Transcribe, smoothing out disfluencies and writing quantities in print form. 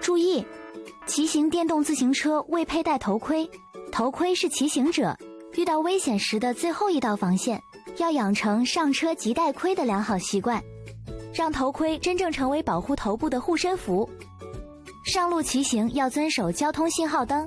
注意，骑行电动自行车未佩戴头盔，头盔是骑行者遇到危险时的最后一道防线，要养成上车即戴盔的良好习惯，让头盔真正成为保护头部的护身符。上路骑行要遵守交通信号灯，